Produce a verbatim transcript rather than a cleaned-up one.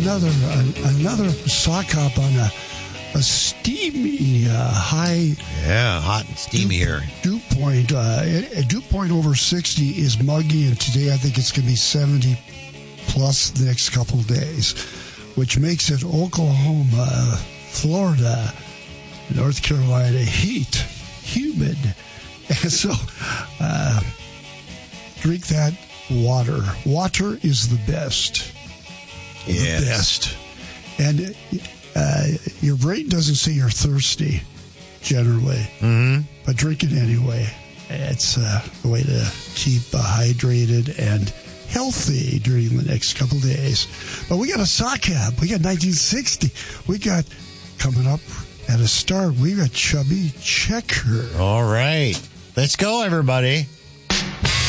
another uh, another sock up on a, a steamy uh, high. Yeah, hot and steamy dew, here. Dew point. Uh, a dew point over sixty is muggy, and today I think it's going to be seventy plus the next couple of days, which makes it Oklahoma, Florida, North Carolina heat, humid. And so uh, drink that water. Water is the best. Yes. The best. And uh, your brain doesn't say you're thirsty, generally. Mm-hmm. But drink it anyway. It's uh, a way to keep uh, hydrated and healthy during the next couple days. But we got a sock cap. We got nineteen sixty. We got, coming up at a start, we got Chubby Checker. All right. Let's go, everybody.